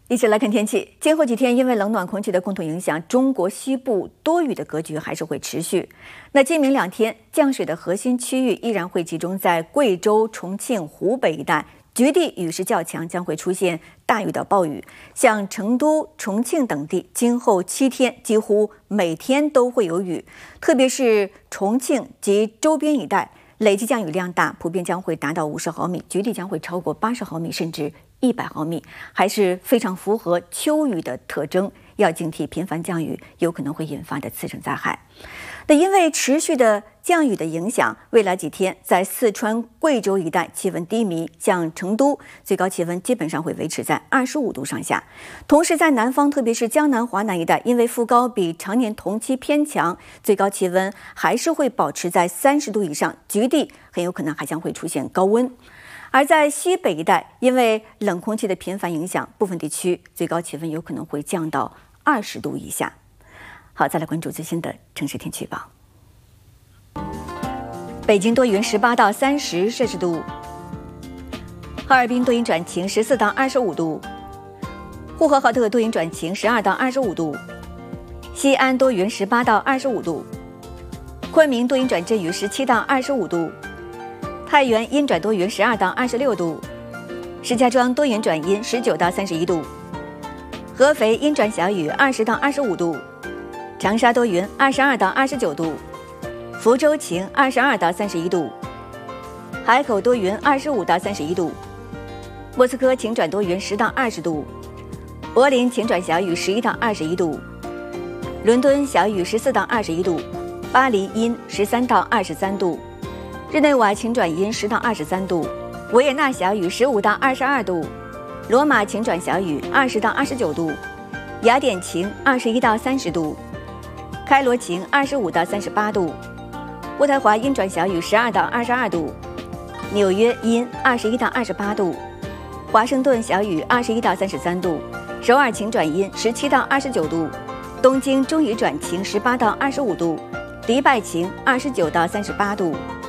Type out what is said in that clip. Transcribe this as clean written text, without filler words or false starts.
一起来看天气。今后几天，因为冷暖空气的共同影响，中国西部多雨的格局还是会持续。那今明2天，降水的核心区域依然会集中在贵州、重庆、湖北一带，局地雨势较强，将会出现大雨到暴雨。像成都、重庆等地，今后7天几乎每天都会有雨，特别是重庆及周边一带，累计降雨量大，普遍将会达到50毫米，局地将会超过80毫米，甚至100毫米，还是非常符合秋雨的特征，要警惕频繁降雨有可能会引发的次生灾害。那因为持续的降雨的影响，未来几天在四川、贵州一带气温低迷，像成都最高气温基本上会维持在25度上下。同时在南方，特别是江南、华南一带，因为副高比常年同期偏强，最高气温还是会保持在30度以上，局地很有可能还将会出现高温。而在西北一带，因为冷空气的频繁影响，部分地区最高气温有可能会降到20度以下。好，再来关注最新的城市天气预报。北京多云18到30摄氏度，哈尔滨多云转晴14到25度，呼和浩特多云转晴12到25度，西安多云18到25度，昆明多云转阵雨17到25度，太原阴转多云12到26度，石家庄多云转阴19到31度，合肥阴转小雨20到25度，长沙多云22到29度，福州晴22到31度，海口多云25到31度，莫斯科晴转多云10到20度，柏林晴转小雨11到21度，伦敦小雨14到21度，巴黎阴13到23度，日内瓦晴转阴10到23度，维也纳小雨15到22度，罗马晴转小雨20到29度，雅典晴21到30度，开罗晴25到38度，渥太华阴转小雨12到22度，纽约阴21到28度，华盛顿小雨21到33度，首尔晴转阴17到29度，东京中雨转晴18到25度，迪拜晴29到38度。